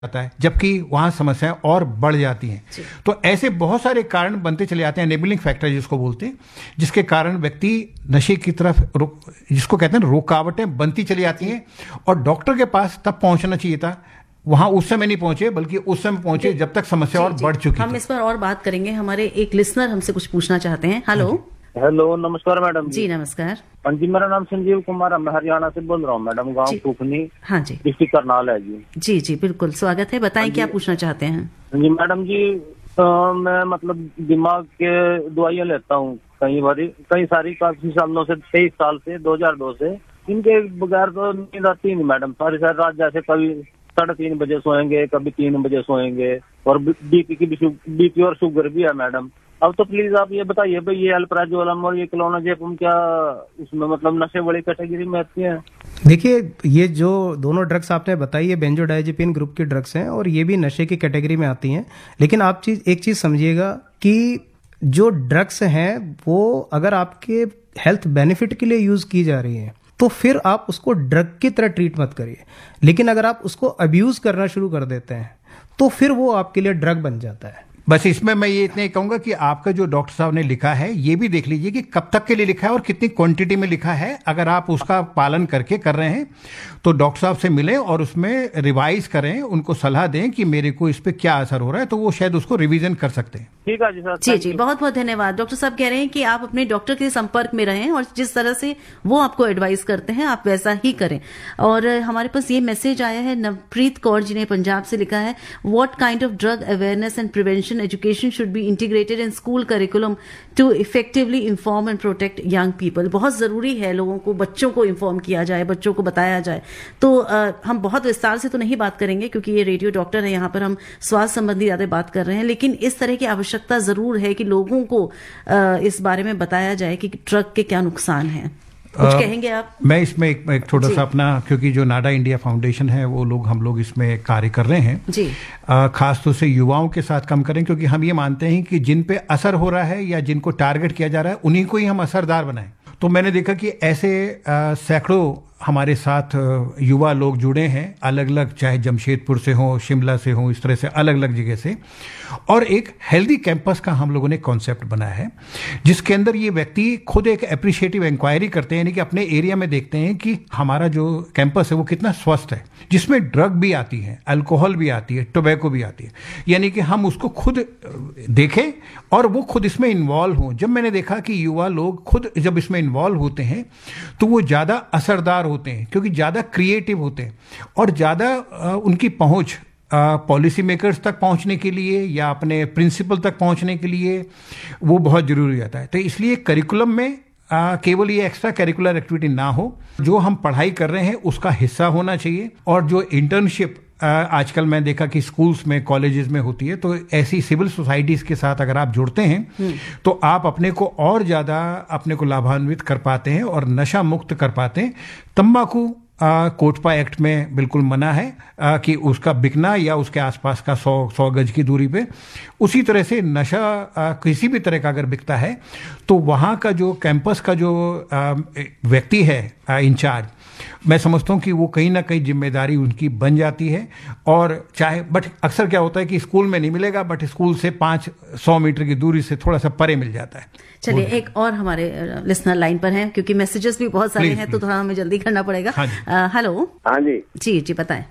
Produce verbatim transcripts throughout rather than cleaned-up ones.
जाता है, जबकि वहां समस्याएं और बढ़ जाती हैं। तो ऐसे बहुत सारे कारण बनते चले जाते हैं, एनेबलिंग फैक्टर जिसको बोलते हैं, जिसके कारण व्यक्ति नशे की तरफ, जिसको कहते हैं रुकावटें बनती चली जाती हैं। और डॉक्टर के पास तब पहुंचना चाहिए था, वहां उस समय नहीं पहुंचे, बल्कि उस समय पहुंचे जब तक समस्या और बढ़ चुकी। हम इस पर और बात करेंगे। हमारे एक लिसनर हमसे कुछ पूछना चाहते हैं। हेलो हेलो, नमस्कार मैडम जी। नमस्कार। हाँ जी, मेरा नाम संजीव कुमार है, मैं हरियाणा से बोल रहा हूँ मैडम, गांव टूकनी, हाँ जी, डिस्ट्रिक्ट करनाल है जी। जी जी बिल्कुल स्वागत है, बताएं क्या पूछना चाहते हैं। जी मैडम जी, तो मैं मतलब दिमाग के दवाइयाँ लेता हूँ कई बारी, कई सारी, काफी सालों से, तेईस साल से, दो हजार दो से। इनके बगैर तो नींद आती नहीं मैडम, सारी सारी रात, जैसे कभी साढ़े तीन बजे सोएंगे, कभी तीन बजे सोएंगे, और बीपी की भी, बीपी और शुगर भी है मैडम। अब तो प्लीज आप ये बताइए भाई, ये अल्प्राजोलम और ये क्लोनाजेपम क्या उसमें मतलब नशे वाली कैटेगरी में आती है? देखिए, ये जो दोनों ड्रग्स आपने बताई, ये बेंजोडाइजेपिन ग्रुप की ड्रग्स हैं और ये भी नशे की कैटेगरी में आती हैं। लेकिन आप चीज एक चीज समझिएगा कि जो ड्रग्स हैं वो अगर आपके हेल्थ बेनिफिट के लिए यूज की जा रही है तो फिर आप उसको ड्रग की तरह ट्रीट मत करिए। लेकिन अगर आप उसको अब्यूज करना शुरू कर देते हैं तो फिर वो आपके लिए ड्रग बन जाता है। बस इसमें मैं ये इतने कहूंगा कि आपका जो डॉक्टर साहब ने लिखा है, ये भी देख लीजिए कि कब तक के लिए लिखा है और कितनी क्वांटिटी में लिखा है। अगर आप उसका पालन करके कर रहे हैं तो डॉक्टर साहब से मिलें और उसमें रिवाइज करें, उनको सलाह दें कि मेरे को इस पे क्या असर हो रहा है, तो वो शायद उसको रिवीजन कर सकते हैं। ठीक है जी सर। जी जी बहुत बहुत धन्यवाद। डॉक्टर साहब कह रहे हैं कि आप अपने डॉक्टर के संपर्क में रहें और जिस तरह से वो आपको एडवाइस करते हैं आप वैसा ही करें। और हमारे पास ये मैसेज आया है, नवप्रीत कौर जी ने पंजाब से लिखा है, what kind of drug awareness and prevention education should be integrated in school curriculum to effectively inform and protect young people. बहुत जरूरी है लोगों को, बच्चों को इन्फॉर्म किया जाए, बच्चों को बताया जाए। तो आ, हम बहुत विस्तार से तो नहीं बात करेंगे क्योंकि ये रेडियो डॉक्टर है, यहाँ पर हम स्वास्थ्य संबंधी ज्यादा बात कर रहे हैं, लेकिन इस तरह की आवश्यकता जरूर है कि लोगों को आ, इस बारे में बताया जाए कि ड्रग के क्या नुकसान हैं। कुछ कहेंगे आप? मैं इसमें एक, एक थोड़ा सा अपना, क्योंकि जो नाडा इंडिया फाउंडेशन है वो लोग, हम लोग इसमें कार्य कर रहे हैं जी। आ, खास तौर से युवाओं के साथ कम करें, क्योंकि हम ये मानते हैं कि जिन पे असर हो रहा है या जिनको टारगेट किया जा रहा है उन्हीं को ही हम असरदार बनाएं। तो मैंने देखा कि ऐसे सैकड़ों हमारे साथ युवा लोग जुड़े हैं, अलग अलग, चाहे जमशेदपुर से हो, शिमला से हो, इस तरह से अलग अलग जगह से। और एक हेल्दी कैंपस का हम लोगों ने कॉन्सेप्ट बनाया है, जिसके अंदर ये व्यक्ति खुद एक एप्रिशिएटिव इंक्वायरी करते हैं, यानी कि अपने एरिया में देखते हैं कि हमारा जो कैंपस है वो कितना स्वस्थ है, जिसमें ड्रग भी आती है, अल्कोहल भी आती है, टोबैको भी आती है, यानी कि हम उसको खुद देखें और वो खुद इसमें इन्वॉल्व हों। जब मैंने देखा कि युवा लोग खुद जब इसमें इन्वॉल्व होते हैं तो वो ज़्यादा असरदार होते हैं, क्योंकि ज़्यादा क्रिएटिव होते हैं और ज़्यादा उनकी पहुंच पॉलिसी मेकर्स तक पहुंचने के लिए या अपने प्रिंसिपल तक पहुंचने के लिए वो बहुत जरूरी रहता है। तो इसलिए करिकुलम में आ, केवल ये एक्स्ट्रा करिकुलर एक्टिविटी ना हो, जो हम पढ़ाई कर रहे हैं उसका हिस्सा होना चाहिए। और जो इंटर्नशिप आजकल मैं देखा कि स्कूल्स में, कॉलेजेस में होती है, तो ऐसी सिविल सोसाइटीज के साथ अगर आप जुड़ते हैं तो आप अपने को और ज़्यादा अपने को लाभान्वित कर पाते हैं और नशा मुक्त कर पाते हैं। तंबाकू कोटपा एक्ट में बिल्कुल मना है आ, कि उसका बिकना या उसके आसपास का सौ सौ गज की दूरी पे। उसी तरह से नशा आ, किसी भी तरह का अगर बिकता है तो वहाँ का जो कैंपस का जो आ, व्यक्ति है इंचार्ज, मैं समझता हूँ कि वो कहीं ना कहीं जिम्मेदारी उनकी बन जाती है। और चाहे, बट अक्सर क्या होता है कि स्कूल में नहीं मिलेगा, बट स्कूल से पाँच सौ मीटर की दूरी से थोड़ा सा परे मिल जाता है। चलिए, एक और हमारे लिसनर लाइन पर हैं, क्योंकि मैसेजेस भी बहुत सारे हैं तो थोड़ा हमें जल्दी करना पड़ेगा। हेलो। हाँ जी जी जी बताएं।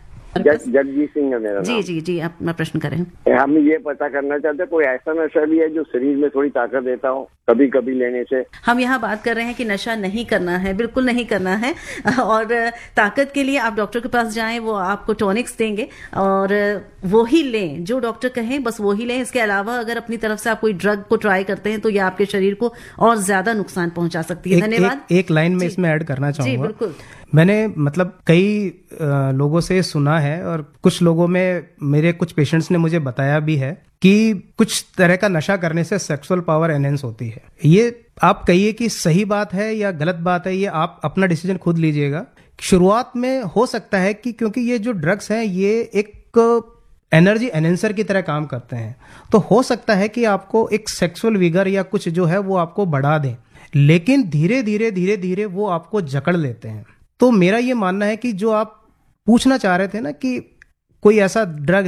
जगजीत सिंह है मेरा जी नाम। जी जी आप अपना प्रश्न करें। हम ये पता करना चाहते हैं, कोई ऐसा नशा भी है जो शरीर में थोड़ी ताकत देता हो कभी कभी लेने से? हम यहाँ बात कर रहे हैं कि नशा नहीं करना है, बिल्कुल नहीं करना है। और ताकत के लिए आप डॉक्टर के पास जाएं, वो आपको टॉनिक्स देंगे और वो ही लें, जो डॉक्टर कहें बस वो ही लें। इसके अलावा अगर अपनी तरफ से आप कोई ड्रग को ट्राई करते हैं तो ये आपके शरीर को और ज्यादा नुकसान पहुंचा सकती है। धन्यवाद। एक, एक लाइन में इसमें ऐड करना चाहूंगा। जी बिल्कुल। मैंने मतलब कई लोगों से सुना है और कुछ लोगों में, मेरे कुछ पेशेंट्स ने मुझे बताया भी है कि कुछ तरह का नशा करने से सेक्सुअल पावर एनहेंस होती है। ये आप कहिए कि सही बात है या गलत बात है, ये आप अपना डिसीजन खुद लीजिएगा। शुरुआत में हो सकता है कि क्योंकि ये जो ड्रग्स हैं ये एक एनर्जी एनहेंसर की तरह काम करते हैं, तो हो सकता है कि आपको एक सेक्सुअल विगर या कुछ जो है वो आपको बढ़ा दें, लेकिन धीरे धीरे धीरे धीरे वो आपको जकड़ लेते हैं। तो मेरा ये मानना है कि जो आप पूछना चाह रहे थे ना कि कोई ऐसा ड्रग